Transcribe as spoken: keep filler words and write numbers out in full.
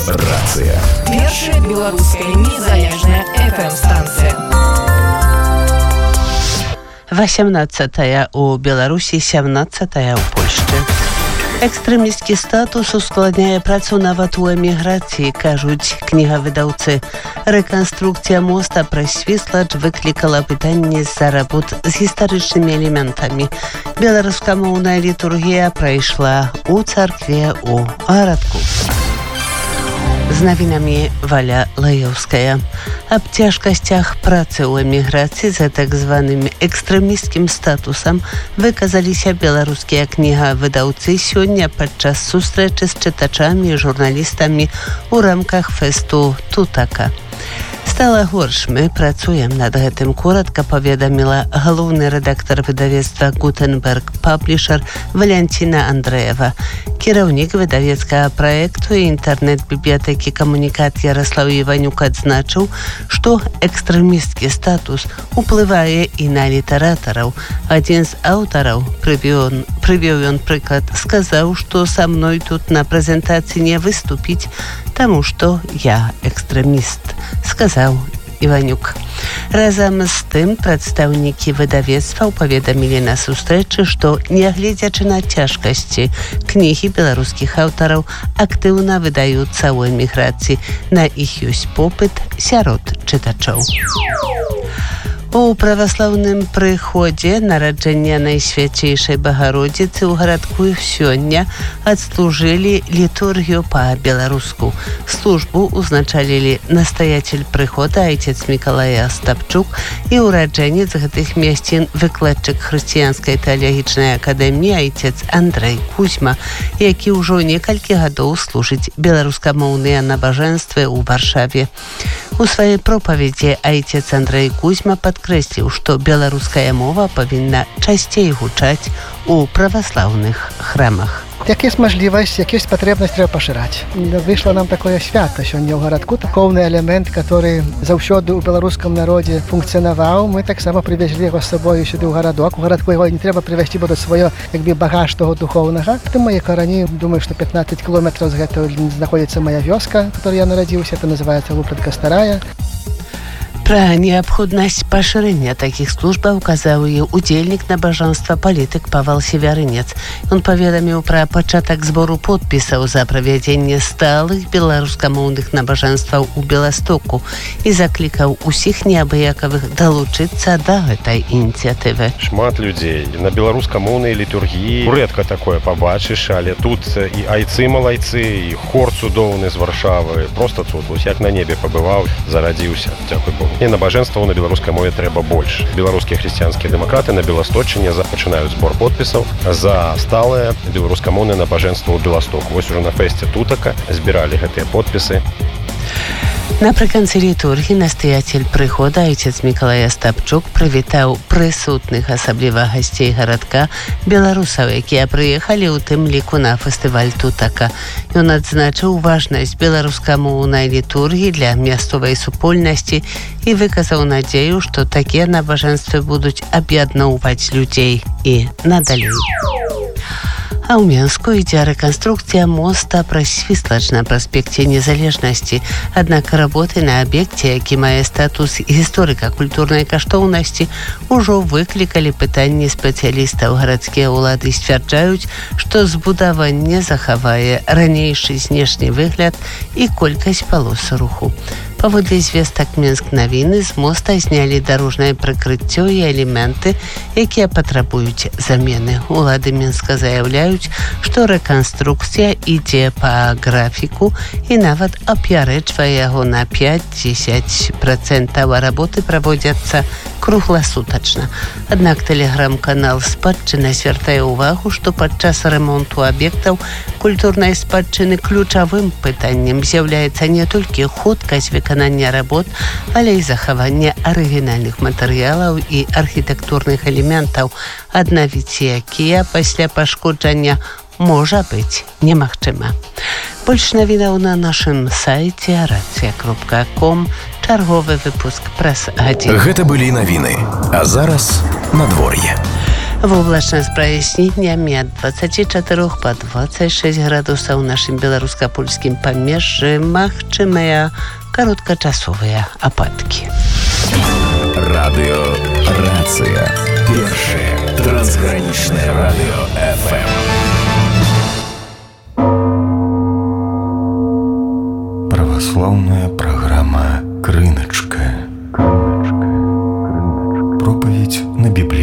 Рацыя. Першая беларуская незалежная эф эм-станцыя. восемнадцатая у Беларусі, сямнадцатая ў Польшчы. Экстрэмісцкі статус ускладняе працу нават у эміграцыі, кажуць кнігавыдаўцы. Рэканструкцыя моста праз Свіслач выклікала пытанні з-за работ з гістарычнымі элементамі. Беларускамоўная літургія прайшла у царкве ў гарадку. З навінамі Валя Лаёўская. Аб цяжкасцях працы ў эміграцыі за так званым экстрэмісцкім статусам выказаліся беларускія кнігавыдаўцы сёння падчас сустрэчы з чытачамі і журналістамі ў рамках фэсту «Тутака». Стала горш, мы працуем над гэтым, коротка паведаміла галоўны рэдактар выдавецтва «Гутенберг Паблішер» Валянціна Андрэева. Кіраўнік выдавецкага праекту і інтэрнэт-бібліятэкі «Камунікат» Яраслаў Іванюк адзначыў, што экстрэмісцкі статус уплывае і на літаратараў. Адзін з аўтараў, прывёў, прывёў ён прыклад, сказаў, што са мной тут на прэзентацыі не выступіць, таму што я экстрэміст, сказаў Іванюк. Разам з тым прадстаўнікі выдавецтваў паведамілі на сустрэчы, што, нягледзячы на цяжкасці, кнігі беларускіх аўтараў актыўна выдаюцца ў эміграцыі. На іх ёсць попыт сярод чытачоў. У праваслаўным прыходзе нараджэння Найсвяцейшай Багародзіцы ў гарадку сёння адслужылі літургію па-беларуску. Службу узначалілі настаяцель прыхода айцец Мікалай Астапчук і ураджэнец гэтых месцін выкладчык хрысціянскай тэалагічнай акадэміі айцец Андрэй Кузьма, які ўжо некалькі гадоў служыць беларускамоўныя набажэнствы ў Варшаве. У сваёй пропаведзі айцец Андрэй Кузьма падкрэсліў, што беларуская мова павінна часцей гучаць у праваслаўных храмах. Як есть можливость, як есть потребность, треба поширать. Вышло нам такое свято сёння ў гарадку, духовный элемент, который заўсёды ў беларускам народе функцыянаваў. Мы таксама привезли его з собою сюды ў гарадок. У гарадку его не трэба привезти буде свое, якби, багаж того духовнага. Там мои карані, думаю, что пятнадцать километров з гэтага знаходится моя вёска, в которой я народился. Это называется Вупрытка Старая. Пра неабходнасць пашырэння такіх службаў казаў і удзельнік набажэнства палітык Павал Севярынец. Ён паведаміў пра пачатак збору подпісаў за правядзенне сталых беларускамоўных набажэнстваў у Беластоку і заклікаў усіх неабыякавых далучыцца да гэтай ініцыятывы. Шмат людзей на беларускамоўнай літургіі рэдка такое пабачыш, але тут і айцы-малайцы, і хор цудоўны з Варшавы, проста цуд, як на небе пабываў, зарадзіўся, дзякуй Богу. І набажэнстваў на беларускай мове трэба больш. Беларускія хрысціянскія дэмакраты на Беласточчыне пачынаюць збор подпісаў за сталае беларускамоўнае набажэнства ў Беластоку. Вось ужо на фэсце «Тутака» збіралі гэтыя подпісы. Напрыканцы літургіі настаяцель прыхода айцец Мікалай Астапчук прывітаў прысутных, асабліва гасцей гарадка, беларусаў, якія прыехалі ў тым ліку на фестываль «Тутака». Ён адзначыў важнасць беларускамоўнай літургіі для мясцовай супольнасці і выказаў надзею, што такія набажэнствы будуць аб'ядноўваць людзей і надалей. А ў Менску ідзе рэканструкцыя моста праз Свіслач на праспекце Незалежнасці. Аднак работы на аб'екце, які мае статус гісторыка-культурнай каштоўнасці, ужо выклікалі пытанні спецыялістаў. Гарадскія ўлады сцвярджаюць, што збудаванне захавае ранейшы знешні выгляд і колькасць палос руху. Паводле звестак Менск навіны, з моста знялі дарожнае прыкрыццё і элементы, якія патрабуюць замены. Улады Менска заяўляюць, што рэканструкцыя ідзе па графіку і нават апярэджвае яго на пяць-дзесяць працэнтаў, а работы праводзяцца кругласутачна. Аднак тэлеграм-канал «Спадчына» звяртае ўвагу, што падчас рамонту аб'ектаў культурнай спадчыны ключавым пытаннем з'яўляецца не толькі хуткасць выканання работ, але і захаванне арыгінальных матэрыялаў і архітэктурных элементаў, аднавіць якія пасля пашкоджання можа быць немагчыма. Больш навінаў на нашым сайце рацыя кропка ком. Чарговы выпуск праз гадзіну. Гэта былі навіны. А зараз надвор'е. Воблачна з праясненнямі ад дваццаці чатырох па дваццаць шэсць градусаў у нашым беларуска-польскім памежжы магчымыя кароткачасовыя ападкі. Радыё «Рацыя». Першае трансгранічнае радыё эф эм. Православная программа «Крыночка». Проповедь на библейском